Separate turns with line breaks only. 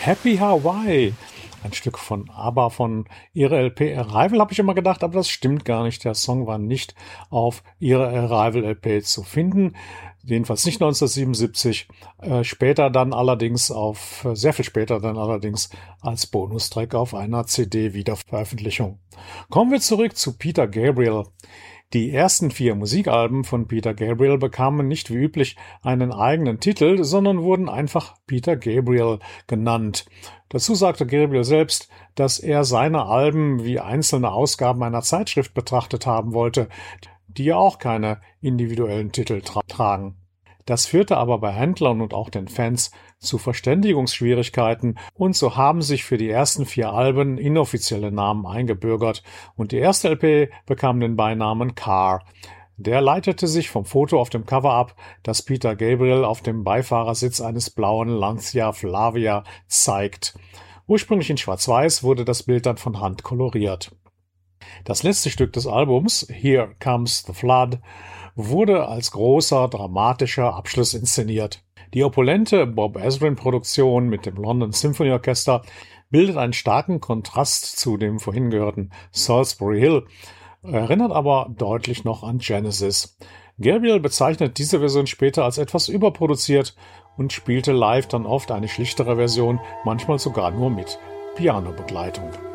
Happy Hawaii, ein Stück von ABBA von ihrer LP Arrival, habe ich immer gedacht, aber das stimmt gar nicht. Der Song war nicht auf ihrer Arrival LP zu finden, jedenfalls nicht 1977, später dann allerdings sehr viel später dann allerdings als Bonustrack auf einer CD-Wiederveröffentlichung. Kommen wir zurück zu Peter Gabriel. Die ersten 4 Musikalben von Peter Gabriel bekamen nicht wie üblich einen eigenen Titel, sondern wurden einfach Peter Gabriel genannt. Dazu sagte Gabriel selbst, dass er seine Alben wie einzelne Ausgaben einer Zeitschrift betrachtet haben wollte, die ja auch keine individuellen Titel tragen. Das führte aber bei Händlern und auch den Fans zu Verständigungsschwierigkeiten und so haben sich für die ersten 4 Alben inoffizielle Namen eingebürgert und die erste LP bekam den Beinamen Car. Der leitete sich vom Foto auf dem Cover ab, das Peter Gabriel auf dem Beifahrersitz eines blauen Lancia Flavia zeigt. Ursprünglich in Schwarz-Weiß wurde das Bild dann von Hand koloriert. Das letzte Stück des Albums, Here Comes the Flood, wurde als großer, dramatischer Abschluss inszeniert. Die opulente Bob Ezrin-Produktion mit dem London Symphony Orchester bildet einen starken Kontrast zu dem vorhin gehörten Salisbury Hill, erinnert aber deutlich noch an Genesis. Gabriel bezeichnet diese Version später als etwas überproduziert und spielte live dann oft eine schlichtere Version, manchmal sogar nur mit Pianobegleitung.